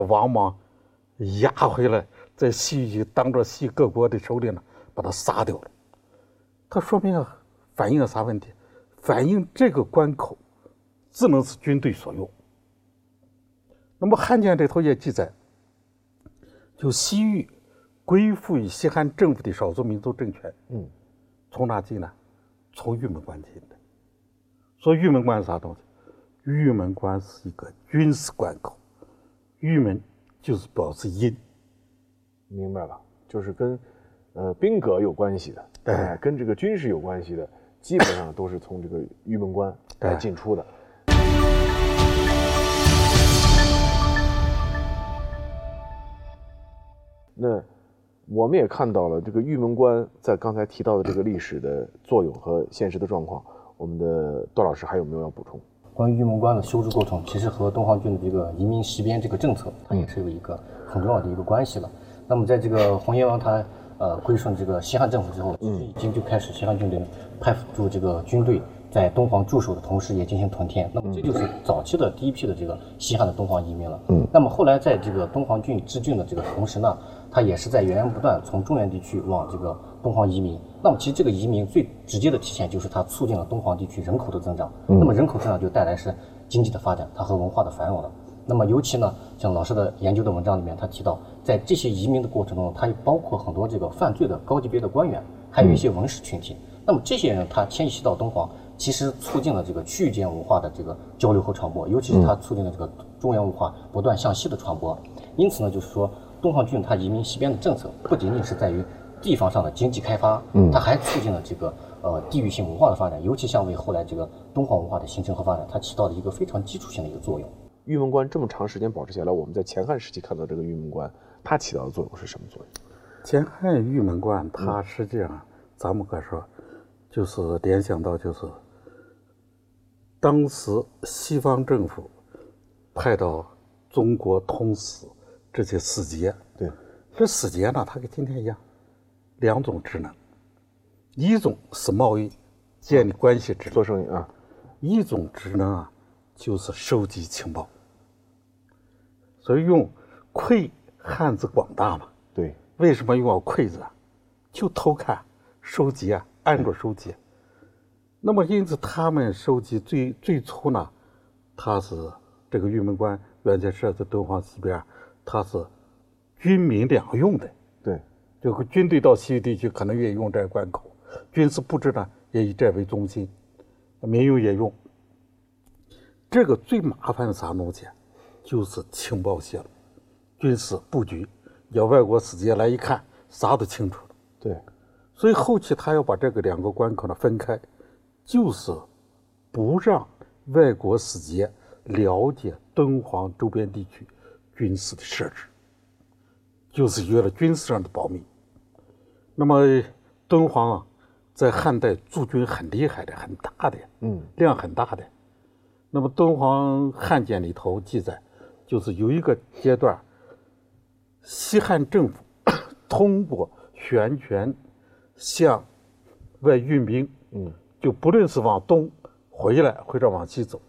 王莽押回来，在西域当着西各国的首领呢，把他杀掉了。它说明反映了啥问题？反映这个关口只能是军队所用。那么汉简里头也记载，就西域归附于西汉政府的少数民族政权，从哪进呢？从玉门关进的。说玉门关是啥东西？玉门关是一个军事关口，玉门就是表示阴。 明白了，就是跟兵革有关系的，跟这个军事有关系的，基本上都是从这个玉门关来进出的。那我们也看到了这个玉门关在刚才提到的这个历史的作用和现实的状况，我们的窦老师还有没有要补充？ 关于玉门关的修筑过程，其实和东皇郡的这个移民西边这个政策，它也是有一个很重要的一个关系了。那么在这个洪炎王他归顺这个西汉政府之后，已经就开始西汉军队派驻这个军队在东皇驻守的同时，也进行屯田。那么这就是早期的第一批的这个西汉的东皇移民了。那么后来在这个东皇郡治郡的这个同时呢，它也是在源源不断从中原地区往这个东皇移民。那么其实这个移民最直接的体现就是它促进了东皇地区人口的增长。那么人口增长就带来是经济的发展，它和文化的繁荣了。那么尤其呢，像老师的研究的文章里面，他提到，在这些移民的过程中，它也包括很多这个犯罪的高级别的官员，还有一些文士群体。那么这些人他迁徙到东皇，其实促进了这个区域间文化的这个交流和传播，尤其是它促进了这个中原文化不断向西的传播。因此呢，就是说东皇郡它移民西边的政策，不仅仅是在于地方上的经济开发，它还促进了这个地域性文化的发展，尤其像为后来这个东皇文化的形成和发展，它起到了一个非常基础性的一个作用。 玉门关这么长时间保持下来，我们在前汉时期看到这个玉门关，它起到的作用是什么作用？ 前汉玉门关，它实际上咱们可说，就是联想到就是当时西方政府派到中国通使这些使节， 对， 这使节呢，它跟今天一样，两种职能，一种是贸易建立关系职能， 做生意啊，一种职能啊就是收集情报。所以用窥汉字广大嘛， 对， 为什么用窥字啊？就偷看、收集啊，按着收集。那么因此他们收集最初呢，它是这个玉门关原先设在敦煌西边，它是军民两用的。 对， 这个军队到西域地区可能也用这个关口，军事布置呢也以这为中心，民用也用。这个最麻烦的啥东西？就是情报泄露，军事布局，要外国使节来一看，啥都清楚了。 对， 所以后期他要把这个两个关口呢分开，就是不让外国使节了解敦煌周边地区军事的设置，就是为了军事上的保密。那么敦煌啊，在汉代驻军很厉害的，很大的，量很大的。那么敦煌汉简里头记载，就是有一个阶段，西汉政府通过悬权向外运兵，就不论是往东回来或者往西走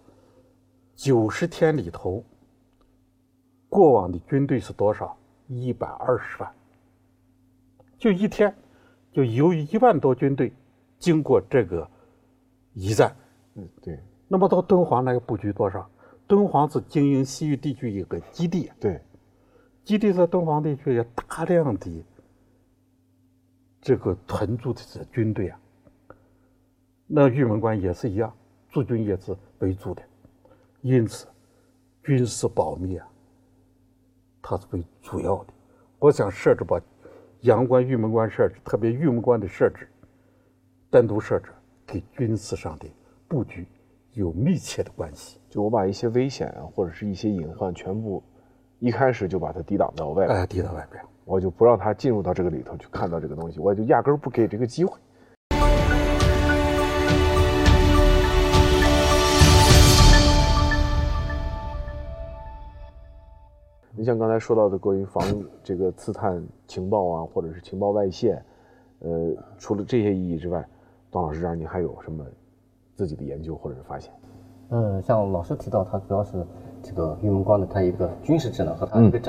，90天里头，过往的军队是多少？120万，就一天，就由1万多军队经过这个一战， 对。 那么到敦煌那个布局多少？敦煌是经营西域地区一个基地， 对， 基地在敦煌地区也大量的这个屯驻的是军队啊。那玉门关也是一样，驻军也是为主的，因此军事保密啊，它是为主要的。我想设置把阳关、玉门关设置，特别玉门关的设置，单独设置，给军事上的布局有密切的关系。 就我把一些危险啊，或者是一些隐患，全部一开始就把它抵挡到外边， 抵到外边， 我就不让它进入到这个里头去看到这个东西，我就压根儿不给这个机会。你像刚才说到的关于防这个刺探情报啊，或者是情报外泄，除了这些意义之外，段老师这儿你还有什么自己的研究或者是发现？ 像老师提到，它主要是这个玉门关的它一个军事职能和它一个政